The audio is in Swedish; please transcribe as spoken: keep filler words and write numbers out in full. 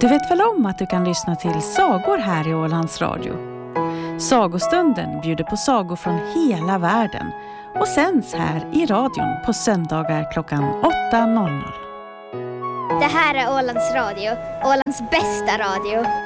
Du vet väl om att du kan lyssna till sagor här i Ålands Radio? Sagostunden bjuder på sagor från hela världen och sänds här i radion på söndagar klockan åtta noll noll. Det här är Ålands Radio, Ålands bästa radio.